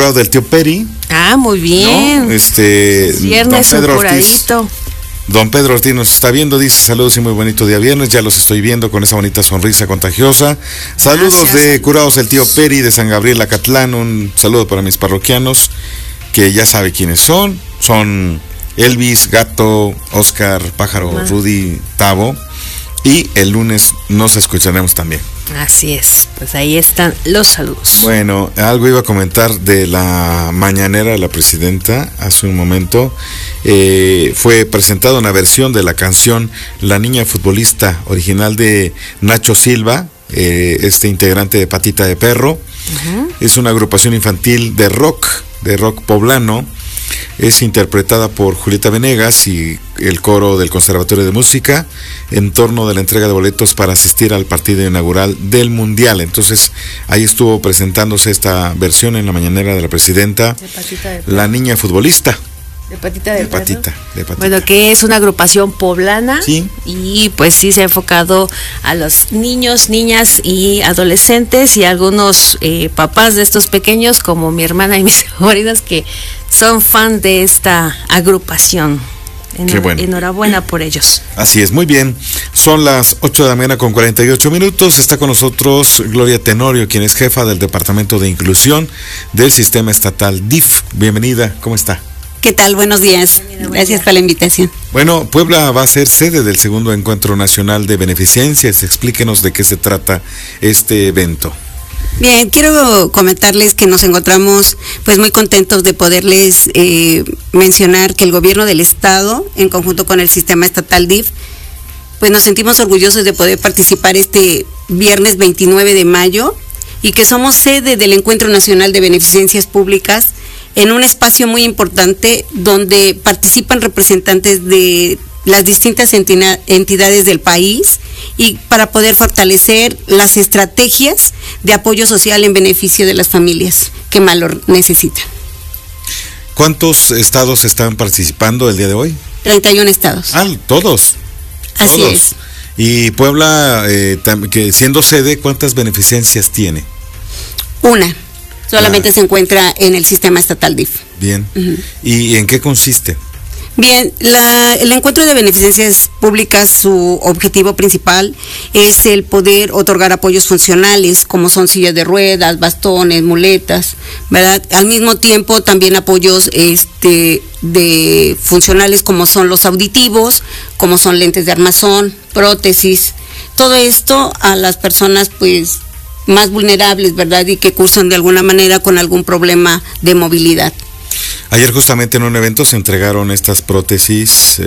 curado del tío Peri. Ah, muy bien. ¿No? Viernes curadito. Don Pedro Ortiz nos está viendo, dice saludos y muy bonito día viernes, ya los estoy viendo con esa bonita sonrisa contagiosa. Saludos de Curados del tío Peri de San Gabriel Acatlán, un saludo para mis parroquianos, que ya sabe quiénes son Elvis, Gato, Oscar, Pájaro, Rudy, Tavo, y el lunes nos escucharemos también. Así es, pues ahí están los saludos. Bueno, algo iba a comentar de la mañanera de la presidenta hace un momento. Fue presentada una versión de la canción La Niña Futbolista, original de Nacho Silva, integrante de Patita de Perro. Es una agrupación infantil de rock poblano. Es interpretada por Julieta Venegas y el coro del Conservatorio de Música en torno de la entrega de boletos para asistir al partido inaugural del Mundial. Entonces, ahí estuvo presentándose esta versión en la mañanera de la presidenta, La Niña Futbolista. De Patita de Perro. Patita. Bueno, que es una agrupación poblana. Sí. Y pues sí se ha enfocado a los niños, niñas y adolescentes y algunos papás de estos pequeños, como mi hermana y mis sobrinos, que son fan de esta agrupación. Qué bueno. Enhorabuena por ellos. Así es, muy bien. Son las 8 de la mañana con 48 minutos. Está con nosotros Gloria Tenorio, quien es jefa del Departamento de Inclusión del Sistema Estatal DIF. Bienvenida, ¿cómo está? ¿Qué tal? Buenos días. Gracias por la invitación. Bueno, Puebla va a ser sede del segundo Encuentro Nacional de Beneficencias. Explíquenos de qué se trata este evento. Bien, quiero comentarles que nos encontramos pues muy contentos de poderles mencionar que el gobierno del estado, en conjunto con el sistema estatal DIF, pues nos sentimos orgullosos de poder participar este viernes 29 de mayo y que somos sede del Encuentro Nacional de Beneficencias Públicas en un espacio muy importante donde participan representantes de las distintas entidades del país y para poder fortalecer las estrategias de apoyo social en beneficio de las familias que más lo necesitan. ¿Cuántos estados están participando el día de hoy? 31 estados. Ah, todos. Así todos. Es. Y Puebla, que siendo sede, ¿cuántas beneficencias tiene? Una. Solamente se encuentra en el sistema estatal DIF. Bien. ¿Y en qué consiste? Bien, el encuentro de beneficencias públicas, su objetivo principal es el poder otorgar apoyos funcionales, como son sillas de ruedas, bastones, muletas, ¿verdad? Al mismo tiempo también apoyos de funcionales como son los auditivos, como son lentes de armazón, prótesis, todo esto a las personas pues más vulnerables, ¿verdad? Y que cursan de alguna manera con algún problema de movilidad. Ayer justamente en un evento se entregaron estas prótesis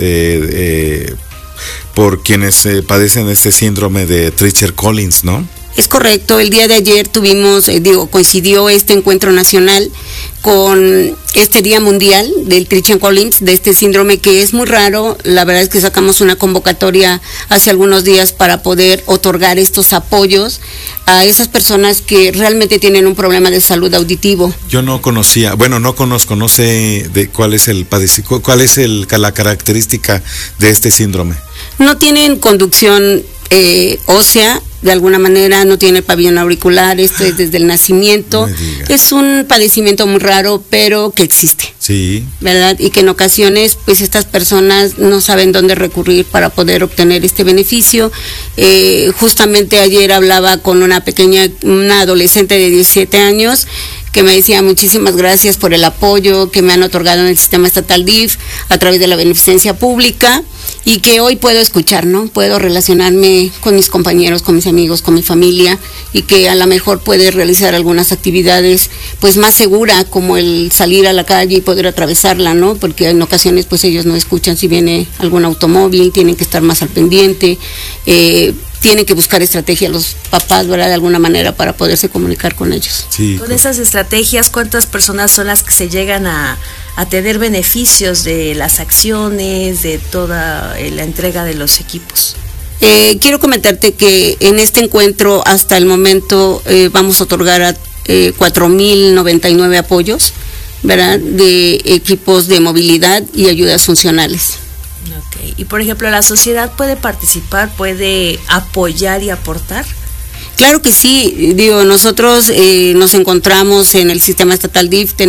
por quienes padecen este síndrome de Treacher-Collins, ¿no? Es correcto, el día de ayer coincidió este encuentro nacional con este Día Mundial del Treacher-Collins, de este síndrome que es muy raro. La verdad es que sacamos una convocatoria hace algunos días para poder otorgar estos apoyos a esas personas que realmente tienen un problema de salud auditivo. Yo no conocía, no sé de cuál es la característica de este síndrome. No tienen conducción ósea, de alguna manera no tiene pabellón auricular, esto es desde el nacimiento. Es un padecimiento muy raro, pero que existe. Sí. ¿Verdad? Y que en ocasiones, pues estas personas no saben dónde recurrir para poder obtener este beneficio. Justamente ayer hablaba con una adolescente de 17 años, que me decía muchísimas gracias por el apoyo que me han otorgado en el sistema estatal DIF a través de la beneficencia pública y que hoy puedo escuchar, ¿no? Puedo relacionarme con mis compañeros, con mis amigos, con mi familia y que a lo mejor puede realizar algunas actividades pues más segura, como el salir a la calle y poder atravesarla, ¿no? Porque en ocasiones pues ellos no escuchan si viene algún automóvil, tienen que estar más al pendiente, tienen que buscar estrategia los papás, ¿verdad? De alguna manera para poderse comunicar con ellos. Sí, con esas estrategias, ¿cuántas personas son las que se llegan a tener beneficios de las acciones, de toda la entrega de los equipos? Quiero comentarte que en este encuentro hasta el momento vamos a otorgar a 4,099 apoyos, ¿verdad? De equipos de movilidad y ayudas funcionales. Okay. Y por ejemplo, ¿la sociedad puede participar, puede apoyar y aportar? Claro que sí, nosotros nos encontramos en el sistema estatal DIF.